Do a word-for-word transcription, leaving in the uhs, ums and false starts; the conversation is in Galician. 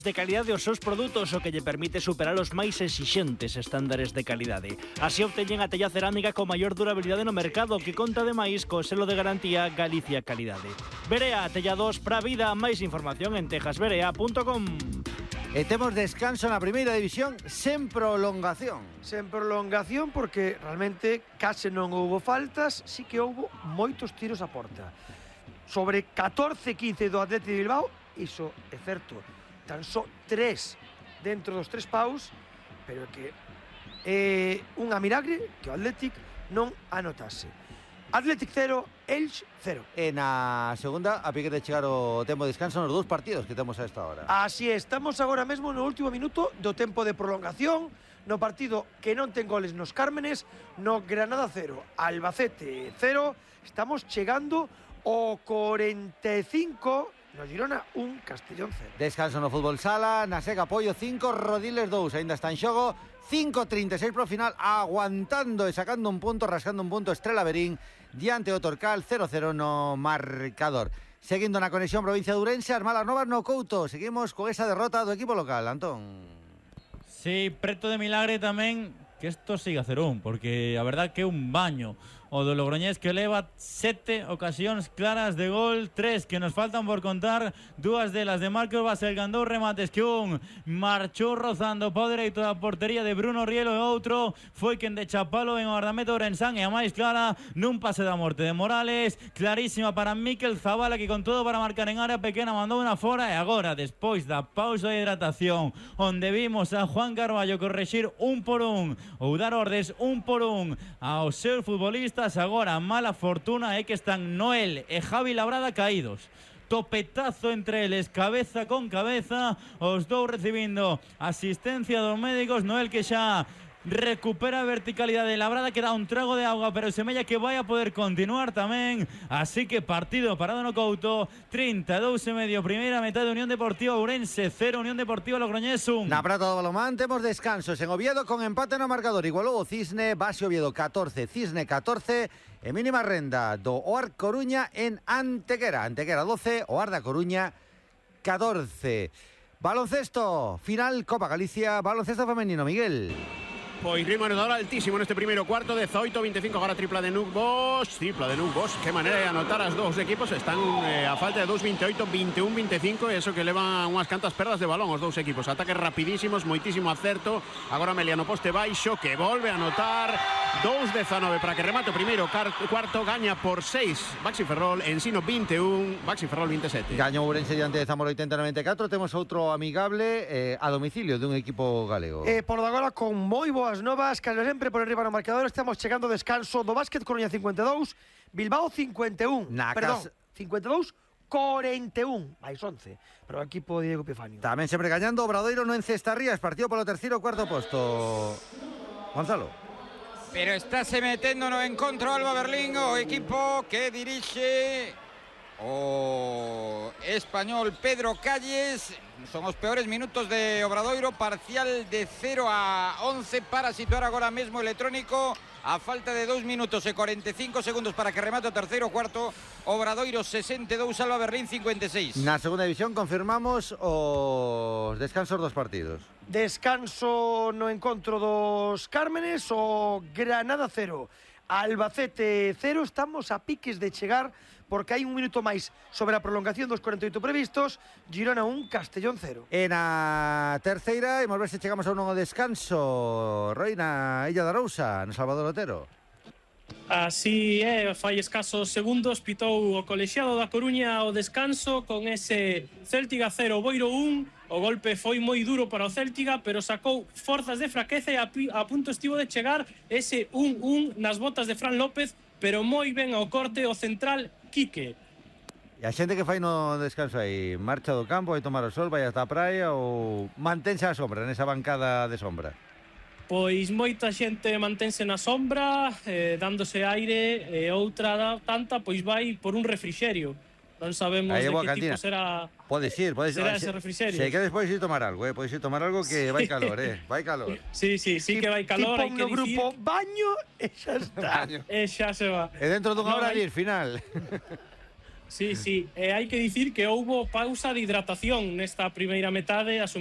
de calidade os seus produtos, o que lle permite superar os máis exixentes estándares de calidade. Así obteñen a tella cerámica con maior durabilidade no mercado, que conta ademais co selo de garantía Galicia Calidade. Berea, tellados pra vida. Máis información en tejas berea punto com. E temos descanso na primeira división sen prolongación. Sen prolongación porque realmente case non houbo faltas, sí que houbo moitos tiros a porta. Sobre catorce quince do Athletic de Bilbao, iso é certo. Tan só tres dentro dos tres paus, pero que é unha milagre que o Athletic non anotase. Athletic cero, Elche cero. E na segunda, a pique de chegar o tempo de descanso nos dous partidos que temos a esta hora. Así é, estamos agora mesmo no último minuto do tempo de prolongación, no partido que non ten goles nos Cármenes, no Granada cero, Albacete cero. Estamos chegando ao cuarenta e cinco, no Girona un, Castellón cero. Descanso no fútbol sala, na Sega Pollo cinco, Rodiles dous, ainda está en xogo, cinco trinta e seis pro final, aguantando e sacando un punto, rascando un punto Estrela Berín, diante o Torcal, cero cero no marcador. Seguindo na conexión provincia de Ourense, as malas novas no Couto, seguimos con esa derrota do equipo local, Antón. Sí, preto de milagre tamén que isto siga cero un, porque a verdad que é un baño o do Logroñés, que leva sete ocasións claras de gol, tres que nos faltan por contar, dúas delas de Marcos Baselgan, dous remates que un marchou rozando po dereito da portería de Bruno Rielo e outro foi quen de chapalo en o guardameta Ourensán, e a máis clara nun pase da morte de Morales, clarísima para Mikel Zabala, que con todo para marcar en área pequena mandou unha fora, e agora despois da pausa de hidratación onde vimos a Juan Carballo correxir un por un ou dar ordes un por un aos seus futbolistas, agora a mala fortuna é que están Noel e Javi Labrada caídos. Topetazo entre eles, cabeza con cabeza, os dous recibindo asistencia dos médicos. Noel que xa recupera a verticalidade, Labrada que dá un trago de auga, pero semella que vai a poder continuar tamén. Así que partido parado no Couto, trinta e dous e medio, primeira metade de Unión Deportiva Ourense cero, Unión Deportiva Logroñés un. Na Prata do Balomán temos descansos en Oviedo con empate no marcador, igualou o Cisne, base Oviedo catorce, Cisne catorce, e mínima renda do Oar Coruña en Antequera, Antequera doce, Oar da Coruña catorce. Baloncesto, final Copa Galicia, baloncesto femenino, Miguel. Pois ritmo anotador altísimo neste primeiro cuarto, dezoito veinticinco, agora tripla de Nuc Bosch, tripla de Nuc Bosch, que maneira de anotar as dous equipos, están eh, a falta de dos veintioito, veintiún veinticinco, e eso que levan unhas cantas perdas de balón os dous equipos, ataques rapidísimos, moitísimo acerto, agora Meliano poste baixo, que volve a anotar, dos dezanove para que remate o primeiro cuarto, gaña por seis, Baxi Ferrol, Ensino veintiún, Baxi Ferrol veintisiete. Gaño Ourense diante de Zamora oitenta noventa e catro, temos outro amigable eh, a domicilio dun equipo galego. Eh, por agora con moi boa as novas, case sempre por arriba no marcador. Estamos chegando ao descanso do Básquet Coruña cincuenta e dous, Bilbao cincuenta e un. Na Perdón, casa... cincuenta e dous, cuarenta e un, máis once para o equipo de Diego Epifanio. Tamén sempre gañando Obradoiro no Encestarrías, partido polo terceiro cuarto posto. Gonzalo. Pero estáse metendo no encontro Alba Berlín, o equipo que dirixe o español Pedro Calles. Son os peores minutos de Obradoiro, parcial de cero a once para situar agora mesmo o electrónico a falta de dous minutos e cuarenta e cinco segundos para que remate o terceiro cuarto. Obradoiro sesenta e dous, Alba Berlín cincuenta e seis. Na segunda división confirmamos os descansos dos partidos. Descanso no encontro dos Cármenes, o Granada cero, Albacete cero. Estamos a piques de chegar, porque hai un minuto máis sobre a prolongación dos cuarenta e oito previstos. Girona un, Castellón cero. E na terceira, imos ver se chegamos a un novo descanso. Roi, na Illa da Arousa, no Salvador Otero. Así é, fai escasos segundos pitou o colexiado da Coruña o descanso con ese Céltiga cero, Boiro un. O golpe foi moi duro para o Céltiga, pero sacou forzas de fraqueza e a, a punto estivo de chegar ese un un nas botas de Fran López, pero moi ben ao corte o central Quique. E a xente que fai no descanso aí, marcha do campo, vai tomar o sol, vai ata a praia ou mantense a sombra nesa bancada de sombra? Pois moita xente mantense na sombra, eh, dándose aire, e outra tanta pois vai por un refrixerio. Non sabemos aí de que cantina. tipo será. Podes ir, podes será ir. ese refrixerio. Se queres podes ir tomar algo, eh, podes ir tomar algo que sí. vai calor, eh, vai calor. Sí, sí, sí que vai calor, hai que dicir. Tipo no grupo baño e xa está. E xa se va. E dentro dunha no, hora hay... ir final. Sí, sí, e hai que dicir que houbo pausa de hidratación nesta primeira metade,